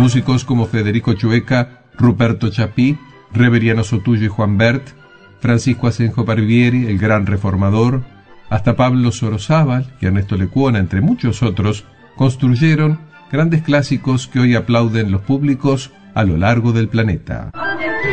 Músicos como Federico Chueca, Ruperto Chapí, Reveriano Sotuyo y Juan Bert, Francisco Asenjo Barbieri, el gran reformador, hasta Pablo Sorozábal y Ernesto Lecuona, entre muchos otros, construyeron grandes clásicos que hoy aplauden los públicos a lo largo del planeta.